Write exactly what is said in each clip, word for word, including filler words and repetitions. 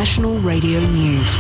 National Radio News.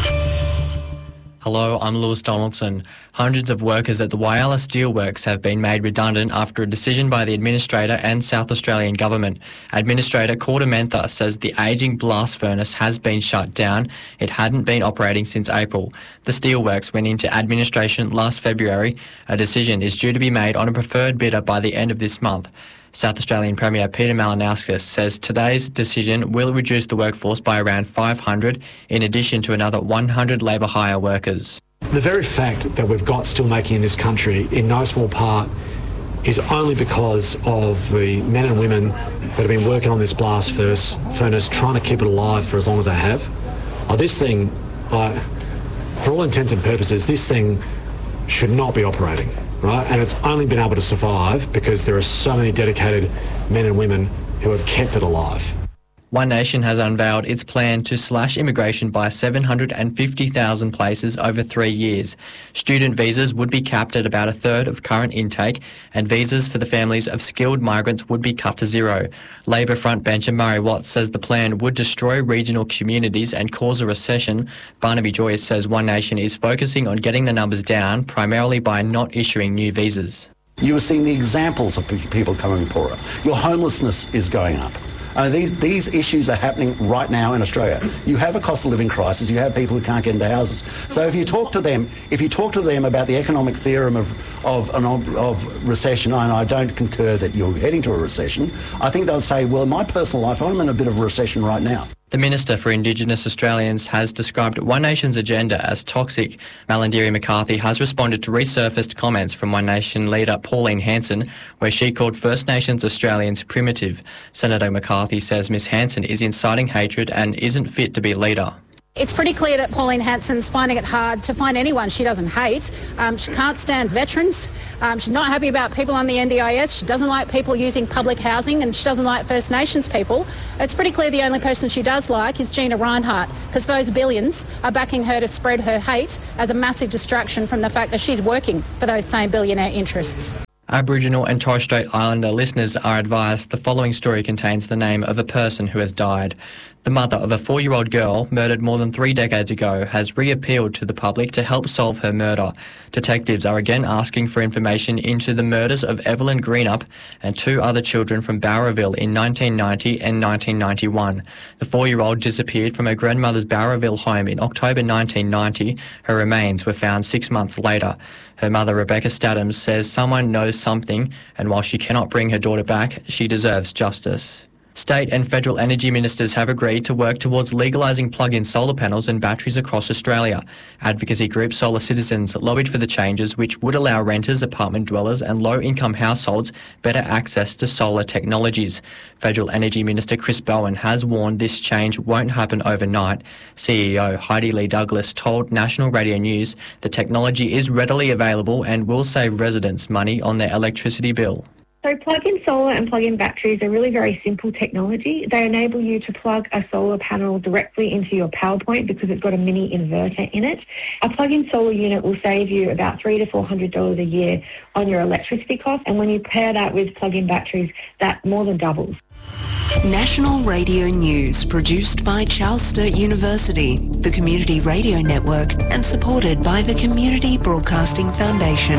Hello, I'm Lewis Donaldson. Hundreds of workers at the Whyalla Steelworks have been made redundant after a decision by the Administrator and South Australian Government. Administrator Corda Mentha says the ageing blast furnace has been shut down. It hadn't been operating since April. The steelworks went into administration last February. A decision is due to be made on a preferred bidder by the end of this month. South Australian Premier Peter Malinauskas says today's decision will reduce the workforce by around five hundred, in addition to another one hundred labour hire workers. The very fact that we've got steelmaking in this country, in no small part, is only because of the men and women that have been working on this blast furnace, trying to keep it alive for as long as they have. Oh, this thing, uh, for all intents and purposes, this thing should not be operating. Right? And it's only been able to survive because there are so many dedicated men and women who have kept it alive. One Nation has unveiled its plan to slash immigration by seven hundred fifty thousand places over three years. Student visas would be capped at about a third of current intake, and visas for the families of skilled migrants would be cut to zero. Labor frontbencher Murray Watts says the plan would destroy regional communities and cause a recession. Barnaby Joyce says One Nation is focusing on getting the numbers down, primarily by not issuing new visas. You are seeing the examples of people coming poorer. Your homelessness is going up. Uh, these, these issues are happening right now in Australia. You have a cost of living crisis. You have people who can't get into houses. So if you talk to them, if you talk to them about the economic theorem of of, an, of recession, and I don't concur that you're heading to a recession, I think they'll say, well, in my personal life, I'm in a bit of a recession right now. The Minister for Indigenous Australians has described One Nation's agenda as toxic. Malarndirri McCarthy has responded to resurfaced comments from One Nation leader Pauline Hanson, where she called First Nations Australians primitive. Senator McCarthy says Miss Hanson is inciting hatred and isn't fit to be leader. It's pretty clear that Pauline Hanson's finding it hard to find anyone she doesn't hate. Um, she can't stand veterans. Um, she's not happy about people on the N D I S. She doesn't like people using public housing, and she doesn't like First Nations people. It's pretty clear the only person she does like is Gina Rinehart, because those billions are backing her to spread her hate as a massive distraction from the fact that she's working for those same billionaire interests. Aboriginal and Torres Strait Islander listeners are advised the following story contains the name of a person who has died. The mother of a four-year-old girl murdered more than three decades ago has re-appealed to the public to help solve her murder. Detectives are again asking for information into the murders of Evelyn Greenup and two other children from Bowraville in nineteen ninety and nineteen ninety-one. The four-year-old disappeared from her grandmother's Bowraville home in October nineteen ninety. Her remains were found six months later. Her mother, Rebecca Stadhams, says someone knows something, and while she cannot bring her daughter back, she deserves justice. State and federal energy ministers have agreed to work towards legalising plug-in solar panels and batteries across Australia. Advocacy group Solar Citizens lobbied for the changes, which would allow renters, apartment dwellers and low-income households better access to solar technologies. Federal Energy Minister Chris Bowen has warned this change won't happen overnight. C E O Heidi Lee Douglas told National Radio News the technology is readily available and will save residents money on their electricity bill. So plug-in solar and plug-in batteries are really very simple technology. They enable you to plug a solar panel directly into your power point because it's got a mini inverter in it. A plug-in solar unit will save you about three to four hundred dollars a year on your electricity cost, and when you pair that with plug-in batteries, that more than doubles. National Radio News, produced by Charles Sturt University, the Community Radio Network, and supported by the Community Broadcasting Foundation.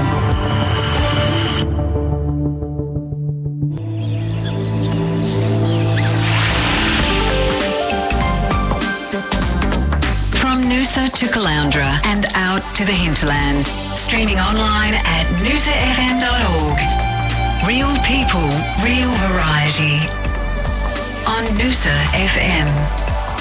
Noosa to Caloundra and out to the hinterland. Streaming online at noosa f m dot org. Real people, real variety. On Noosa F M.